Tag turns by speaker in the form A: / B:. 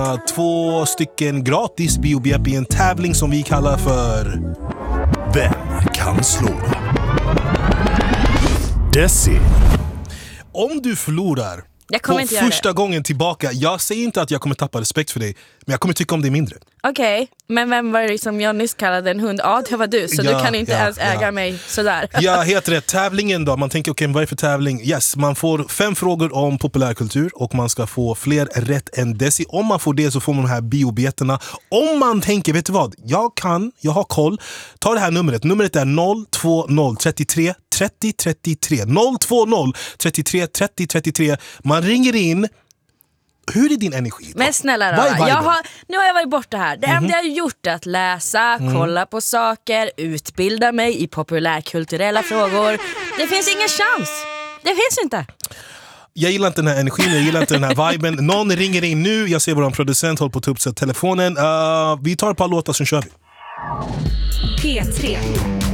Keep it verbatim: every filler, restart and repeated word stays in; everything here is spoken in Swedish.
A: Två stycken gratis biobiljetter i en tävling som vi kallar för Vem kan slå Desi? Om du förlorar på första gången tillbaka, jag säger inte att jag kommer tappa respekt för dig, men jag kommer tycka om dig mindre.
B: Okej, okay, men vem var det som jag nyss kallade en hund? Ja, det var du, så ja, du kan inte ja, ens äga ja. mig sådär.
A: Ja, heter det tävlingen då? Man tänker, okej, okay, vad är det för tävling? Yes, man får fem frågor om populärkultur och man ska få fler rätt än Desi. Om man får det så får man de här biobiljetterna. Om man tänker, vet du vad? Jag kan, jag har koll. Ta det här numret. Numret är noll två noll trettiotre trettio trettiotre. noll två noll trettiotre trettio trettiotre. Man ringer in. Hur är din energi då?
B: Men snälla då, jag har, nu har jag varit borta här. Det mm-hmm. enda jag har gjort är att läsa, mm. kolla på saker, utbilda mig i populärkulturella frågor. Det finns ingen chans. Det finns inte.
A: Jag gillar inte den här energin, jag gillar inte den här viben. Någon ringer in nu, jag ser vår producent håller på att ta upp sig telefonen. Uh, vi tar ett par låtar, så kör vi.
C: P tre